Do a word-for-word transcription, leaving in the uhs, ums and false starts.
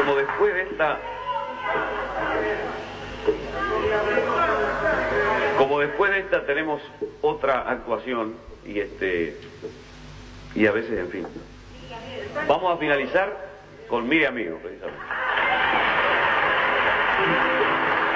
como después de esta... Como después de esta tenemos otra actuación y este... Y a veces, en fin. Vamos a finalizar con Mire Amigo, precisamente.